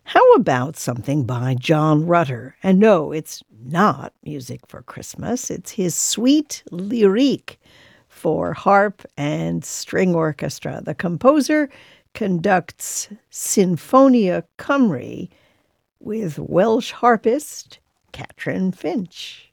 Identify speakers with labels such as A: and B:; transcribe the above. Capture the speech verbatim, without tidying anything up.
A: How about something by John Rutter? And no, it's not music for Christmas. It's his Suite Lyrique for harp and string orchestra. The composer conducts Sinfonia Cymru with Welsh harpist Catrin Finch.